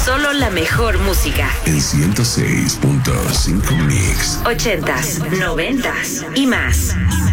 Solo la mejor música. En 106.5 Mix. 80s, 90s y más.